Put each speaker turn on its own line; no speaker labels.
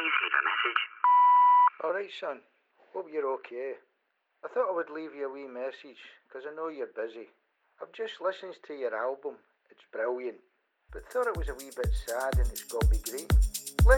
Please leave a message.
Alright, son. Hope you're okay. I thought I would leave you a wee message, 'cause I know you're busy. I've just listened to your album. It's brilliant. But thought it was a wee bit sad and it's got me greeting.